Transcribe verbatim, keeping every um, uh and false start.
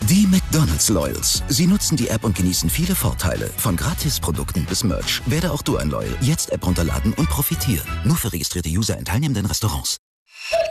Die McDonald's Loyals. Sie nutzen die App und genießen viele Vorteile. Von Gratisprodukten bis Merch. Werde auch du ein Loyal. Jetzt App runterladen und profitieren. Nur für registrierte User in teilnehmenden Restaurants.